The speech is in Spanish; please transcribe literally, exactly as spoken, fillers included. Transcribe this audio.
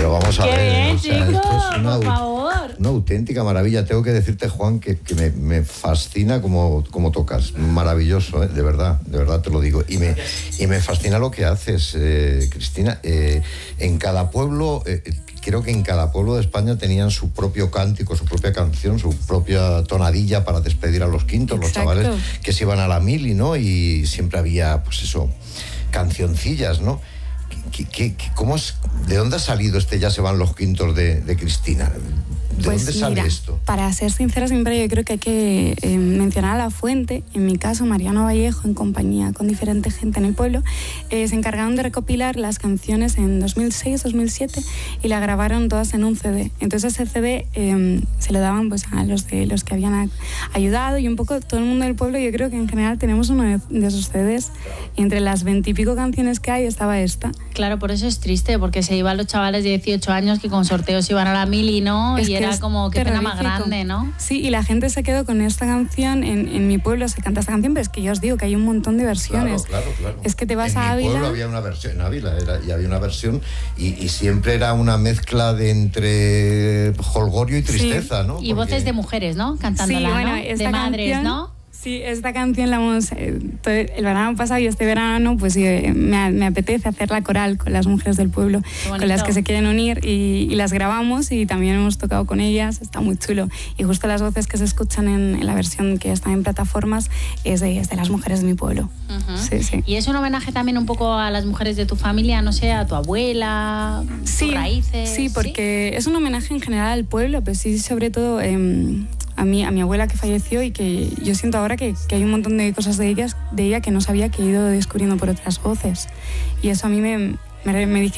pero vamos a Qué ver. bien, O sea, chicos, esto es una, por favor. Una auténtica maravilla. Tengo que decirte, Juan, que, que me, me fascina cómo, cómo tocas. Maravilloso, ¿eh? De verdad, de verdad te lo digo. Y me, y me fascina lo que haces, eh, Cristina. Eh, en cada pueblo... Eh, Creo que en cada pueblo de España tenían su propio cántico, su propia canción, su propia tonadilla para despedir a los quintos, Exacto. los chavales que se iban a la mili, ¿no? Y siempre había, pues eso, cancioncillas, ¿no? ¿Qué, qué, qué, cómo es, ¿De dónde ha salido este Ya se van los quintos de, de Cristina? ¿De pues dónde sale mira, esto? Para ser sincera, siempre yo creo que hay que eh, mencionar a la fuente. En mi caso, Mariano Vallejo, en compañía con diferente gente en el pueblo, eh, se encargaron de recopilar las canciones en dos mil seis, dos mil siete y la grabaron todas en un ce de. Entonces ese ce de eh, se lo daban pues, a los, de, los que habían a, ayudado, y un poco todo el mundo del pueblo. Yo creo que en general tenemos uno de, de esos ce des, y entre las veintipico canciones que hay estaba esta. Claro, por eso es triste, porque se iban los chavales de dieciocho años que con sorteos iban a la mili, ¿no? Es y era es como qué pena más terrorífico. grande, ¿no? Sí, y la gente se quedó con esta canción. En, en mi pueblo se canta esta canción, pero es que yo os digo que hay un montón de versiones. Claro, claro, claro. Es que te vas en a mi Ávila. pueblo había una versión, en Ávila era, y había una versión, y, y siempre era una mezcla de entre holgorio y tristeza, Sí. ¿no? Y Porque... voces de mujeres, ¿no? Cantándola, Sí, bueno, ¿no? esta De madres, canción, ¿no? Sí, esta canción la hemos... Eh, todo el verano pasado y este verano, pues eh, me, me apetece hacerla coral con las mujeres del pueblo, con las que se quieren unir, y, y las grabamos, y también hemos tocado con ellas. Está muy chulo. Y justo las voces que se escuchan en, en la versión que está en plataformas es de, es de las mujeres de mi pueblo. Uh-huh. Sí, sí. Y es un homenaje también un poco a las mujeres de tu familia, no sé, a tu abuela, Sí, tus raíces. sí, porque ¿sí? Es un homenaje en general al pueblo, pero sí, sobre todo eh, a, mí, a mi abuela que falleció, y que yo siento ahora que, que hay un montón de cosas de, ellas, de ella que no sabía, que he ido descubriendo por otras voces. Y eso a mí me, me, me dice